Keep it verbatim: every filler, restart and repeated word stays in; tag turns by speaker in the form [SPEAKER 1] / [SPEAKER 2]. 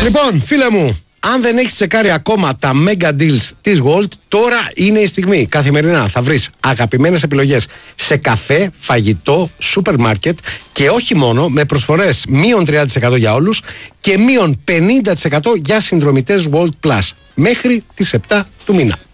[SPEAKER 1] Λοιπόν, φίλε μου, αν δεν έχεις τσεκάρει ακόμα τα mega deals της Wolt, τώρα είναι η στιγμή. Καθημερινά θα βρεις αγαπημένες επιλογές σε καφέ, φαγητό, σούπερ μάρκετ και όχι μόνο, με προσφορές μείον τριάντα τοις εκατό για όλους και μείον πενήντα τοις εκατό για συνδρομητές Wolt Plus μέχρι τις επτά του μήνα.